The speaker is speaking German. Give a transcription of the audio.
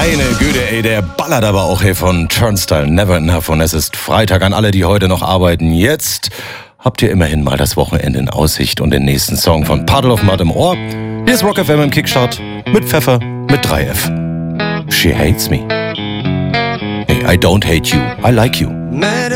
Meine Güte, ey, der ballert aber auch hier von Turnstile, Never Enough. Und es ist Freitag an alle, die heute noch arbeiten. Jetzt habt ihr immerhin mal das Wochenende in Aussicht und den nächsten Song von Puddle of Mud im Ohr. Hier ist Rock FM im Kickstart mit Pfeffer, mit 3F. She hates me. Hey, I don't hate you, I like you.